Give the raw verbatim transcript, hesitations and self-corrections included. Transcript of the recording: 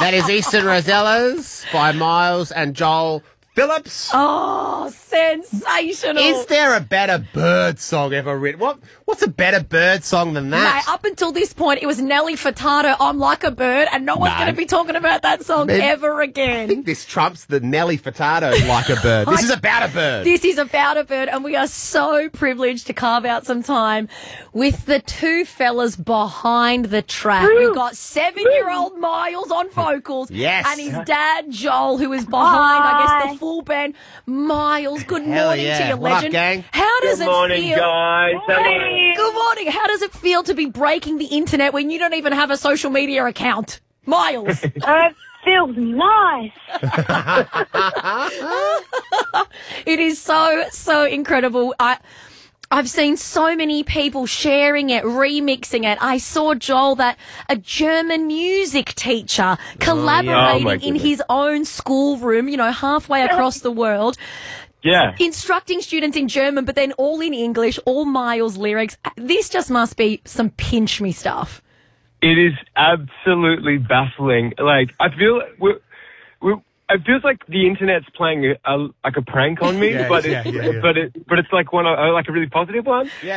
That is Eastern Rosellas by Miles and Joel Phillips. Oh, sensational. Is there a better bird song ever written? What? What's a better bird song than that? Mate, up until this point, it was Nelly Furtado, I'm Like a Bird, and no one's No. going to be talking about that song Man, ever I think again. this trumps the Nelly Furtado Like a Bird. This I- is about a bird. This is about a bird, and we are so privileged to carve out some time with the two fellas behind the track. We've got seven-year-old Miles on vocals, Yes. and his dad Joel, who is behind, I guess, the full band. Miles, good Hell morning yeah. to you, What up, legend. gang? How does Good it morning, feel? guys. How are you? Good morning. How does it feel to be breaking the internet when you don't even have a social media account, Miles? Uh, feels nice. It is so, so incredible. I, I've seen so many people sharing it, remixing it. I saw Joel, that a German music teacher, collaborating Oh, my in goodness. his own schoolroom, you know, halfway across the world, Yeah. instructing students in German, but then all in English, all Miles lyrics. This just must be some pinch me stuff. It is absolutely baffling. Like, I feel we're, we're, it feels like the internet's playing a, a, like a prank on me, Yeah, but yeah, it's, yeah, yeah. but it, but it's like one, uh, like a really positive one. Yeah.